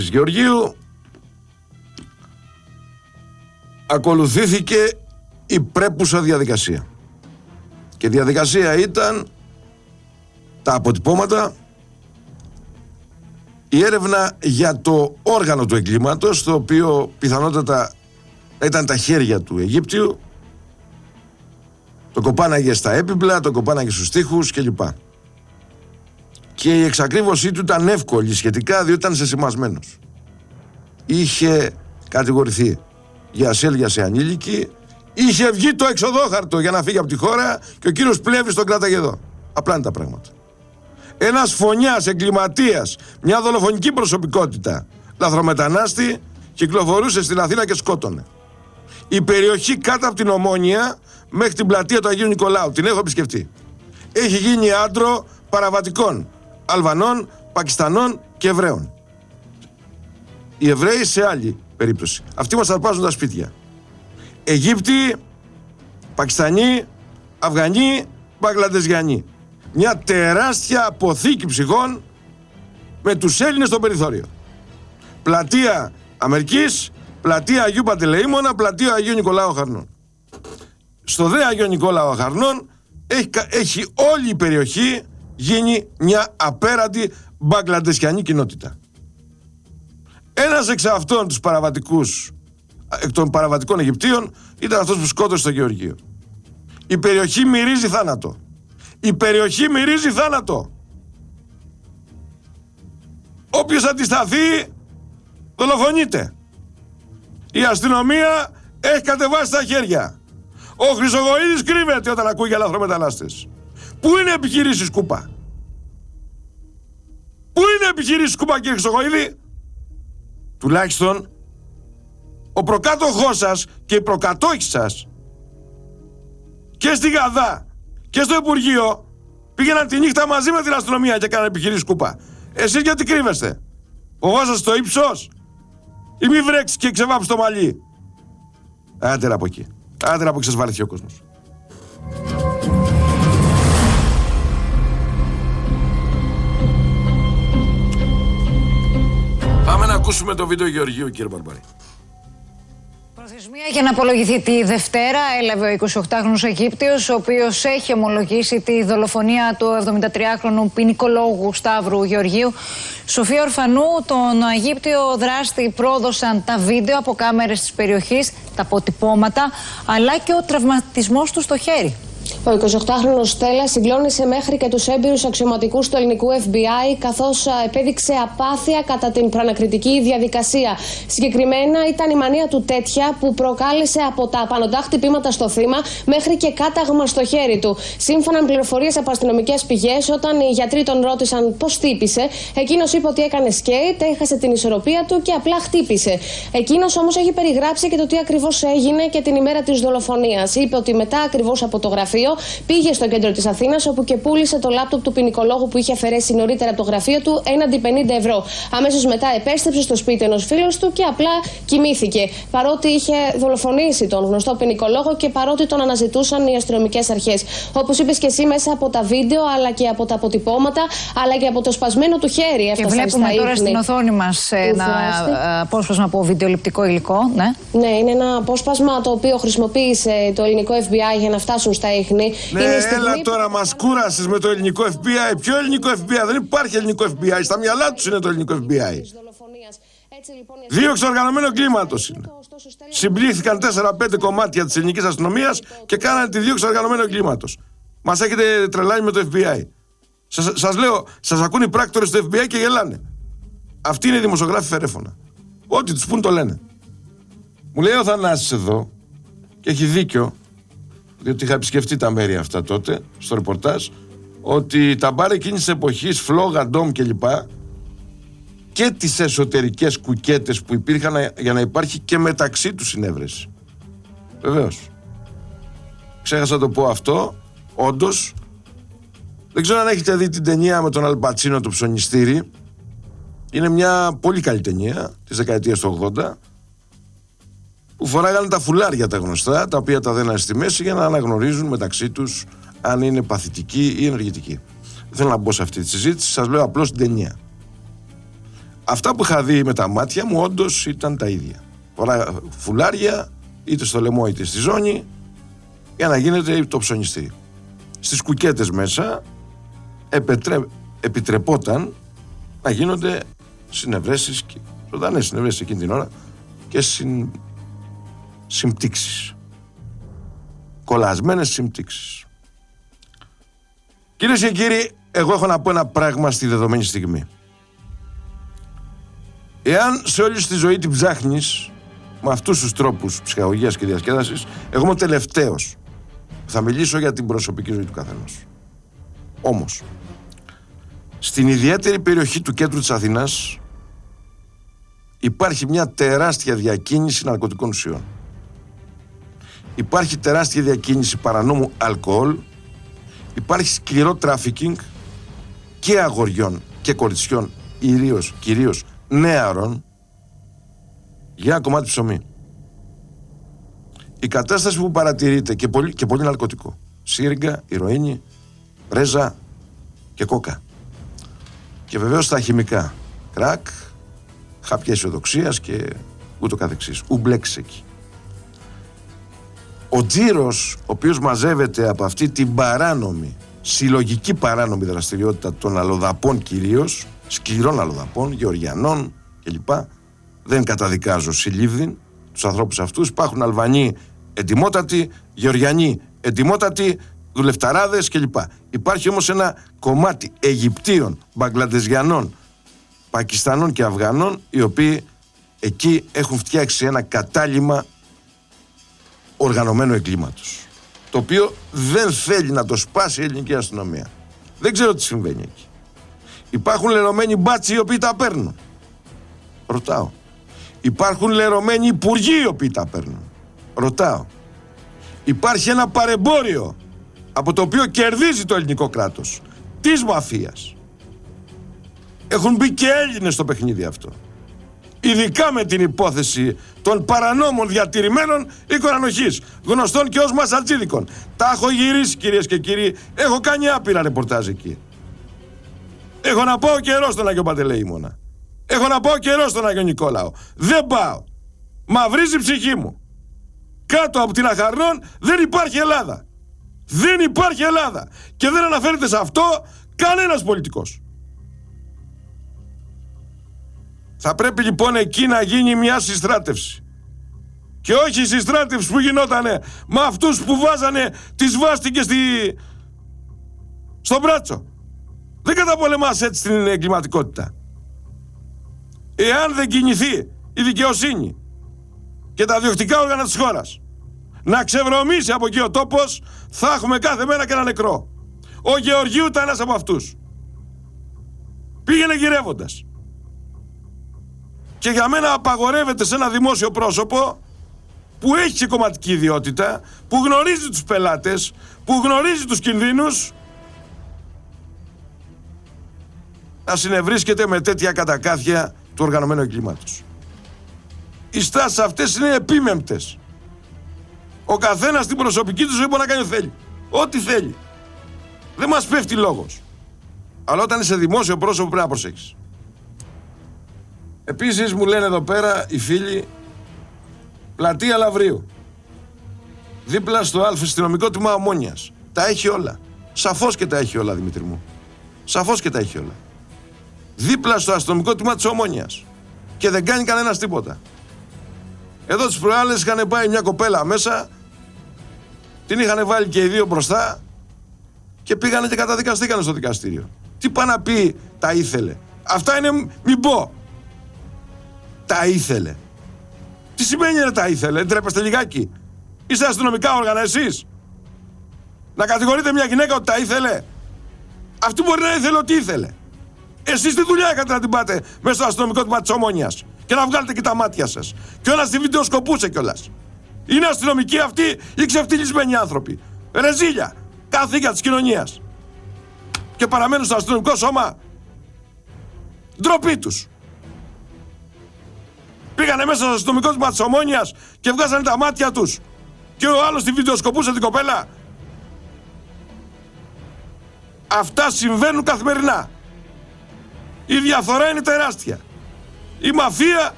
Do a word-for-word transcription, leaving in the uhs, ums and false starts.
Γεωργίου ακολουθήθηκε η πρέπουσα διαδικασία. Και η διαδικασία ήταν τα αποτυπώματα, η έρευνα για το όργανο του εγκλήματος, το οποίο πιθανότατα ήταν τα χέρια του Αιγύπτιου, το κοπάναγε στα έπιπλα, το κοπάναγε στους τοίχους κλπ. Και η εξακρίβωσή του ήταν εύκολη σχετικά, διότι ήταν σεσημασμένος. Είχε κατηγορηθεί για ασέλγεια σε ανήλικη, είχε βγει το εξοδόχαρτο για να φύγει από τη χώρα και ο κύριος Πλεύρης τον κράταγε εδώ. Απλά είναι τα πράγματα. Ένας φωνιάς, εγκληματίας, μια δολοφονική προσωπικότητα, λαθρομετανάστη, κυκλοφορούσε στην Αθήνα και σκότωνε. Η περιοχή κάτω από την Ομόνια μέχρι την πλατεία του Αγίου Νικολάου, την έχω επισκεφτεί, έχει γίνει άντρο παραβατικών Αλβανών, Πακιστανών και Εβραίων. Οι Εβραίοι σε άλλη περίπτωση. Αυτοί μας αρπάζουν τα σπίτια. Αιγύπτιοι, Πακιστανοί, Αφγανοί, Μπαγκλαντεζιανοί. Μια τεράστια αποθήκη ψυχών με τους Έλληνες στο περιθώριο. Πλατεία Αμερικής, πλατεία Αγίου Παντελεήμωνα, πλατεία Αγίου Νικολάου Χαρνών. Στο δε Αγίου Νικολάου Χαρνών έχει, έχει όλη η περιοχή γίνει μια απέραντη μπαγκλαντεσιανή κοινότητα. Ένας εξ αυτών τους παραβατικούς, εκ των παραβατικών Αιγυπτίων, ήταν αυτός που σκότωσε στο Γεωργείο. Η περιοχή μυρίζει θάνατο. Η περιοχή μυρίζει θάνατο. Όποιος αντισταθεί, δολοφονείται. Η αστυνομία έχει κατεβάσει τα χέρια. Ο Χρυσογοίδης κρύβεται όταν ακούει για λαθρομετανάστες. Πού είναι επιχειρήσεις Κούπα? Πού είναι επιχειρήσεις Κούπα, κύριε Χρυσογοίδη? Τουλάχιστον ο προκάτοχός σας και οι προκατόχοι σας και στη Γαδά και στο Υπουργείο πήγαιναν τη νύχτα μαζί με την αστυνομία και έκαναν επιχειρήσεις Κούπα. Εσείς γιατί κρύβεστε? Φοβάσαστε το ύψος? Ή μη βρέξει και ξεβάψει το μαλλί? Άντε από εκεί. Άντε από εκεί, σας βαρεθεί ο κόσμος. Πάμε να ακούσουμε το βίντεο Γεωργίου, κύριε Μπαρμπαρή. Προθεσμία για να απολογηθεί τη Δευτέρα έλαβε ο εικοσιοκτάχρονος Αιγύπτιος, ο οποίος έχει ομολογήσει τη δολοφονία του εβδομηντατριάχρονου ποινικολόγου Σταύρου Γεωργίου. Σοφία Ορφανού, τον Αιγύπτιο δράστη πρόδωσαν τα βίντεο από κάμερες της περιοχής, τα αποτυπώματα, αλλά και ο τραυματισμός του στο χέρι. Ο εικοσιοκτάχρονος Στέλλας συγκλώνησε μέχρι και τους έμπειρους αξιωματικούς του ελληνικού Εφ Μπι Άι, καθώς επέδειξε απάθεια κατά την προανακριτική διαδικασία. Συγκεκριμένα ήταν η μανία του τέτοια που προκάλεσε από τα απανοντά χτυπήματα στο θύμα μέχρι και κάταγμα στο χέρι του. Σύμφωνα με πληροφορίες από αστυνομικές πηγές, όταν οι γιατροί τον ρώτησαν πώς χτύπησε, εκείνος είπε ότι έκανε σκέιτ, έχασε την ισορροπία του και απλά χτύπησε. Εκείνος όμως έχει περιγράψει και το τι ακριβώς έγινε και την ημέρα της δολοφονίας. Είπε ότι μετά ακριβώς από το γραφείο πήγε στο κέντρο της Αθήνας, όπου και πούλησε το λάπτοπ του ποινικολόγου που είχε αφαιρέσει νωρίτερα από το γραφείο του έναντι πενήντα ευρώ. Αμέσως μετά επέστρεψε στο σπίτι ενός φίλου του και απλά κοιμήθηκε. Παρότι είχε δολοφονήσει τον γνωστό ποινικολόγο και παρότι τον αναζητούσαν οι αστυνομικές αρχές. Όπως είπες και εσύ, μέσα από τα βίντεο, αλλά και από τα αποτυπώματα, αλλά και από το σπασμένο του χέρι. Και βλέπουμε τώρα στην οθόνη μας ένα απόσπασμα από βιντεοληπτικό υλικό. Ναι. ναι, είναι ένα απόσπασμα το οποίο χρησιμοποίησε το ελληνικό Εφ Μπι Άι για να φτάσουν στα ίχνη. Ναι, έλα που... τώρα, μας κούρασες με το ελληνικό Εφ Μπι Άι. Ποιο ελληνικό Εφ Μπι Άι? Δεν υπάρχει ελληνικό Εφ Μπι Άι. Στα μυαλά τους είναι το ελληνικό Εφ Μπι Άι. Δίωξη οργανωμένου εγκλήματος είναι. Συμπλήθηκαν τέσσερα πέντε κομμάτια της ελληνικής αστυνομίας και κάνανε τη δίωξη οργανωμένου εγκλήματος. Μας έχετε τρελάνει με το Εφ Μπι Άι. Σας, σας λέω, σας ακούν οι πράκτορες του Εφ Μπι Άι και γελάνε. Αυτοί είναι οι δημοσιογράφοι φερέφωνα. Ό,τι τους πουν το λένε. Μου λέει ο Θανάσης εδώ, και έχει δίκιο, διότι είχα επισκεφτεί τα μέρη αυτά τότε, στο ρεπορτάζ, ότι τα μπάρ εκείνης της εποχής, Φλόγα, Ντόμ κλπ, και τις εσωτερικές κουκέτες που υπήρχαν για να υπάρχει και μεταξύ τους συνέβρεση. Βεβαίως. Ξέχασα να το πω αυτό, όντως. Δεν ξέρω αν έχετε δει την ταινία με τον Αλπατσίνο, το Ψωνιστήρι. Είναι μια πολύ καλή ταινία της δεκαετίας του ογδόντα, που φοράγανε τα φουλάρια τα γνωστά, τα οποία τα δένανε στη μέση για να αναγνωρίζουν μεταξύ τους αν είναι παθητικοί ή ενεργητικοί. Δεν θέλω να μπω σε αυτή τη συζήτηση, σας λέω απλώς την ταινία. Αυτά που είχα δει με τα μάτια μου όντως ήταν τα ίδια. Φορά φουλάρια, είτε στο λαιμό είτε στη ζώνη, για να γίνεται το ψωνιστή. Στις κουκέτες μέσα επετρέ... επιτρεπόταν να γίνονται συνευρέσεις, ζωντανές συνευρέσεις εκείνη την ώρα, και συν... συμπτύξεις. Κολλασμένες συμπτύξεις. Κυρίες και κύριοι, εγώ έχω να πω ένα πράγμα στη δεδομένη στιγμή. Εάν σε όλη τη ζωή την ψάχνεις με αυτούς τους τρόπους ψυχαγωγίας και διασκέδασης, εγώ είμαι ο τελευταίος. Θα μιλήσω για την προσωπική ζωή του καθενός. Όμως, στην ιδιαίτερη περιοχή του κέντρου της Αθήνας υπάρχει μια τεράστια διακίνηση ναρκωτικών ουσιών. Υπάρχει τεράστια διακίνηση παρανόμου αλκοόλ, υπάρχει σκληρό τράφικινγκ και αγοριών και κοριτσιών, κυρίως, κυρίως νέαρων, για ένα κομμάτι ψωμί. Η κατάσταση που παρατηρείται, και πολύ, και πολύ ναρκωτικό, σύριγγα, ηρωίνη, ρέζα και κόκα. Και βεβαίως τα χημικά, κρακ, χάπια αισιοδοξίας και ούτω καθεξής. Ουμπλέξεις εκεί. Ο τζίρος, ο οποίος μαζεύεται από αυτή την παράνομη, συλλογική παράνομη δραστηριότητα των αλλοδαπών κυρίως, σκληρών αλλοδαπών, γεωργιανών κλπ. Δεν καταδικάζω συλλήβδιν τους ανθρώπους αυτούς. Υπάρχουν Αλβανοί εντιμότατοι, Γεωργιανοί εντιμότατοι, δουλευταράδες κλπ. Υπάρχει όμως ένα κομμάτι Αιγυπτίων, Μπαγκλαντεζιανών, Πακιστανών και Αφγανών, οι οποίοι εκεί έχουν φτιάξει ένα κατάλημα οργανωμένου εγκλήματος, το οποίο δεν θέλει να το σπάσει η ελληνική αστυνομία. Δεν ξέρω τι συμβαίνει εκεί. Υπάρχουν λερωμένοι μπάτσοι οι οποίοι τα παίρνουν. Ρωτάω. Υπάρχουν λερωμένοι υπουργοί οι οποίοι τα παίρνουν. Ρωτάω. Υπάρχει ένα παρεμπόριο από το οποίο κερδίζει το ελληνικό κράτος, της μαφίας. Έχουν μπει και Έλληνες στο παιχνίδι αυτό. Ειδικά με την υπόθεση των παρανόμων διατηρημένων οίκων ανοχής, γνωστών και ως μασαλτσίδικων. Τα έχω γυρίσει, κυρίες και κύριοι, έχω κάνει άπειρα ρεπορτάζ εκεί. Έχω να πάω καιρό στον Άγιο Παντελεήμονα. Έχω να πάω καιρό στον Άγιο Νικόλαο. Δεν πάω. Μαυρίζει η ψυχή μου. Κάτω από την Αχαρνών δεν υπάρχει Ελλάδα. Δεν υπάρχει Ελλάδα. Και δεν αναφέρεται σε αυτό κανένας πολιτικός. Θα πρέπει λοιπόν εκεί να γίνει μια συστράτευση. Και όχι η συστράτευση που γινότανε με αυτούς που βάζανε τις βάστηκες στη... στο μπράτσο. Δεν καταπολεμάς έτσι την εγκληματικότητα. Εάν δεν κινηθεί η δικαιοσύνη και τα διοκτικά όργανα της χώρας να ξεβρωμίσει από εκεί ο τόπος, θα έχουμε κάθε μέρα και ένα νεκρό. Ο Γεωργίου ήταν ένας από αυτούς. Πήγαινε γυρεύοντας. Και για μένα απαγορεύεται σε ένα δημόσιο πρόσωπο που έχει και κομματική ιδιότητα, που γνωρίζει τους πελάτες, που γνωρίζει τους κινδύνους, να συνευρίσκεται με τέτοια κατακάθια του οργανωμένου εγκλήματος. Οι στάσεις αυτές είναι επίμεμπτες. Ο καθένας στην προσωπική του ζωή μπορεί να κάνει ό,τι θέλει. Ό,τι θέλει. Δεν μας πέφτει λόγος. Αλλά όταν είσαι δημόσιο πρόσωπο πρέπει να προσέχεις. Επίσης μου λένε εδώ πέρα οι φίλοι, πλατεία Λαυρίου, δίπλα στο αλφαστυνομικό τμήμα Ομόνοιας. Τα έχει όλα. Σαφώς και τα έχει όλα, Δημήτρη μου. Σαφώς και τα έχει όλα. Δίπλα στο αστυνομικό τμήμα της Ομόνοιας. Και δεν κάνει κανένας τίποτα. Εδώ τις προάλλες είχαν πάει μια κοπέλα μέσα, την είχαν βάλει και οι δύο μπροστά και πήγανε και καταδικαστήκανε στο δικαστήριο. Τι πάει να πει τα ήθελε. Αυτά είναι μην πω. Τα ήθελε. Τι σημαίνει ρε τα ήθελε, ντρέπεστε λιγάκι. Είστε αστυνομικά όργανα εσείς. Να κατηγορείτε μια γυναίκα ότι τα ήθελε. Αυτή μπορεί να ήθελε ότι ήθελε. Εσείς τι δουλειά είχατε να την πάτε μέσα στο αστυνομικό τμήμα της Ομόνοιας και να βγάλετε και τα μάτια σας. Και όλα στη βιντεοσκοπούσε κιόλας. Είναι αστυνομικοί αυτοί ή ξεφτυλισμένοι άνθρωποι. Ρεζίλια. Καθήκια της κοινωνίας. Και παραμένουν στο αστυνομικό σώμα. Ντροπή τους. Πήγανε μέσα στο αστυνομικό τμήμα της Ομόνοιας και βγάζανε τα μάτια τους. Και ο άλλος τη βιντεοσκοπούσε την κοπέλα. Αυτά συμβαίνουν καθημερινά. Η διαφορά είναι τεράστια. η μαφία